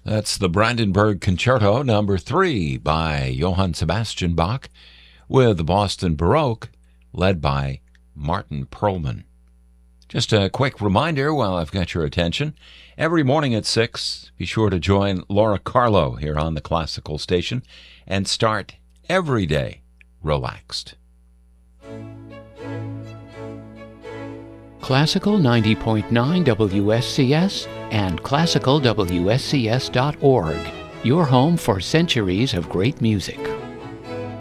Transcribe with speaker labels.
Speaker 1: That's the Brandenburg Concerto number 3 by Johann Sebastian Bach with the Boston Baroque led by Martin Perlman. Just a quick reminder while I've got your attention. Every morning at 6, be sure to join Laura Carlo here on the Classical Station and start every day relaxed.
Speaker 2: Classical 90.9 WSCS and classicalwscs.org, your home for centuries of great music.